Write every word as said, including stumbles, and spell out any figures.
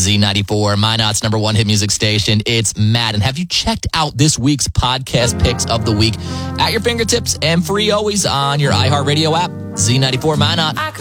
Z ninety-four, Minot's number one hit music station. It's Matt. And have you checked out this week's podcast picks of the week at your fingertips and free always on your iHeartRadio app? Z ninety-four, Minot.